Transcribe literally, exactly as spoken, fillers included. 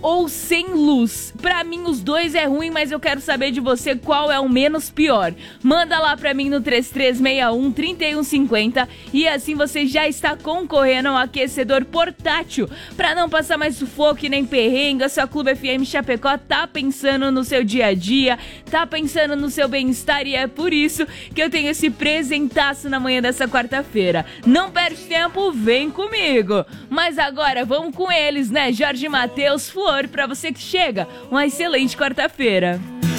ou sem luz? Pra mim os dois é ruim, mas eu quero saber de você qual é o menos pior. Manda lá pra mim no três três seis um, três um cinco zero e assim você já está concorrendo ao aquecedor portátil. Pra não passar mais sufoco e nem perrengue, a sua Clube F M Chapecó tá pensando no seu dia a dia, tá pensando no seu bem-estar e é por isso que eu tenho esse presentaço na manhã dessa quarta-feira. Não perde tempo, vem comigo. Mas agora vamos com eles, né? Jorge Mateus, Flor, pra você que chega. Uma excelente quarta-feira.